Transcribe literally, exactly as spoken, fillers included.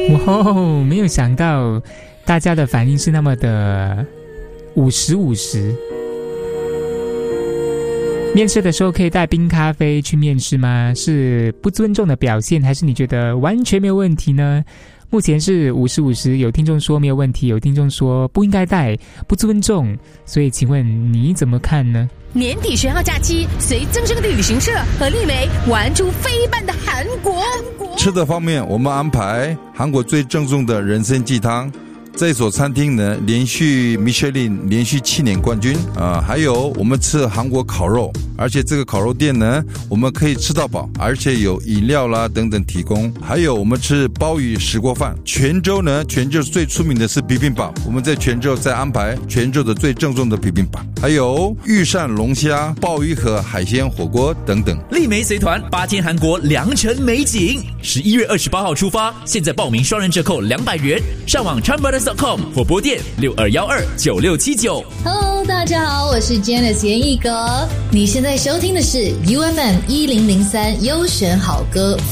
哇，没有想到大家的反应是那么的五十五十。面试的时候可以带冰咖啡去面试吗？是不尊重的表现，还是你觉得完全没有问题呢？目前是五十五十，有听众说没有问题，有听众说不应该带，不尊重，所以请问你怎么看呢？ 年底学号假期，随增生的旅行社和丽梅玩出非办的韩国。 吃的方面，我们安排韩国最正宗的人参鸡汤。这所餐厅呢，连续米其林连续七年冠军啊、呃，还有我们吃韩国烤肉，而且这个烤肉店呢，我们可以吃到饱，而且有饮料啦等等提供。还有我们吃鲍鱼石锅饭。泉州呢，泉州最出名的是比冰堡，我们在泉州再安排泉州的最正宗的比冰堡，还有御膳龙虾、鲍鱼和海鲜火锅等等。 丽梅随团八天韩国良辰美景，十一月二十八号出发，现在报名双人折扣两百元，上网 charm brothers dot com 或拨电六二一二九六七九。 Hello， 大家好，我是 Janice 严艺格。你现在收听的是 U F M 一零零三优选好歌